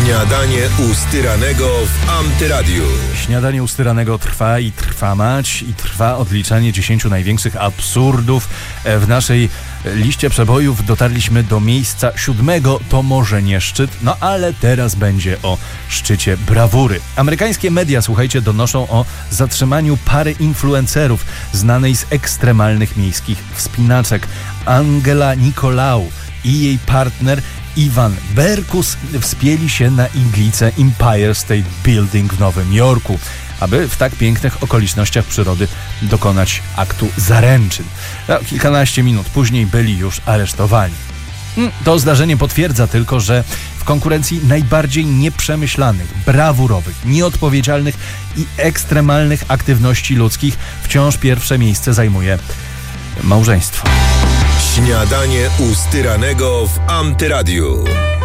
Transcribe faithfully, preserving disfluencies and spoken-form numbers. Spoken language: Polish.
Śniadanie u Styranego w Antyradiu. Śniadanie u Styranego trwa i trwa mać i trwa odliczanie dziesięciu największych absurdów. W naszej liście przebojów dotarliśmy do miejsca siódmego. To może nie szczyt, no ale teraz będzie o szczycie brawury. Amerykańskie media, słuchajcie, donoszą o zatrzymaniu pary influencerów znanej z ekstremalnych miejskich wspinaczek. Angela Nicolau i jej partner Ivan Berkus wspięli się na iglicę Empire State Building w Nowym Jorku, aby w tak pięknych okolicznościach przyrody dokonać aktu zaręczyn. No, kilkanaście minut później byli już aresztowani. To zdarzenie potwierdza tylko, że w konkurencji najbardziej nieprzemyślanych, brawurowych, nieodpowiedzialnych i ekstremalnych aktywności ludzkich wciąż pierwsze miejsce zajmuje małżeństwo. Śniadanie u Styranego w Antyradiu.